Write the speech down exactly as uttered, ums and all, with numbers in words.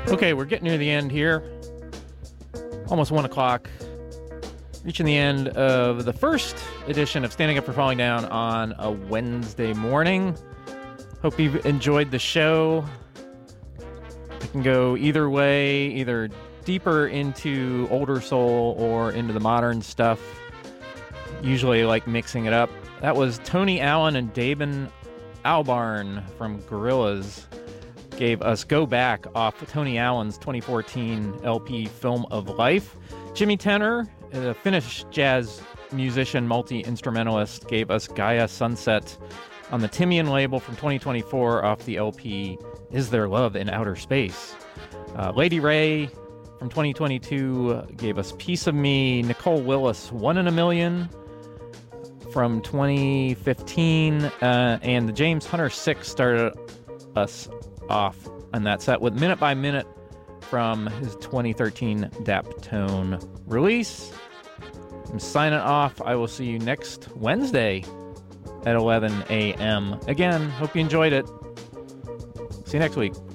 Okay, we're getting near the end here. Almost one o'clock. Reaching the end of the first edition of Standing Up for Falling Down on a Wednesday morning. Hope you've enjoyed the show. It can go either way, either deeper into older soul or into the modern stuff. Usually like mixing it up. That was Tony Allen and David Albarn from Gorillaz. Gave us Go Back off Tony Allen's twenty fourteen L P Film of Life. Jimmy Tenor, a Finnish jazz musician, multi-instrumentalist, gave us Gaia Sunset on the Timian label from twenty twenty-four off the L P Is There Love in Outer Space. Uh, Lady Ray from twenty twenty-two gave us Piece of Me. Nicole Willis, One in a Million from twenty fifteen. Uh, and the James Hunter Six started us off on that set with Minute by Minute from his twenty thirteen Daptone release. I'm signing off. I will see you next Wednesday at eleven a.m. Again, hope you enjoyed it. See you next week.